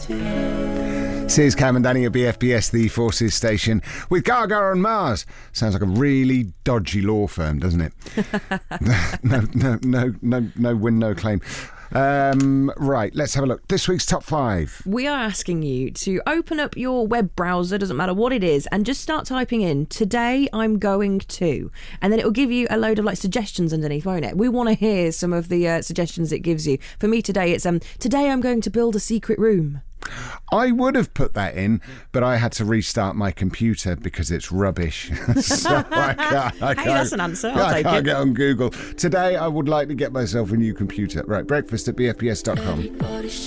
Here's Cam and Danny at BFBS, the Forces station, with Gaga on Mars. Sounds like a really dodgy law firm, doesn't it? No win, no claim. Right, let's have a look. This week's top 5. We are asking you to open up your web browser, doesn't matter what it is, and just start typing in "today I'm going to," and then it will give you a load of suggestions underneath, won't it? We want to hear some of the suggestions it gives you. For me today, it's today I'm going to build a secret room. I would have put that in, but I had to restart my computer because it's rubbish. So I can't. Hey, that's an answer. I'll take it. I can't get on Google. Today I would like to get myself a new computer. Right, breakfast at bfbs.com.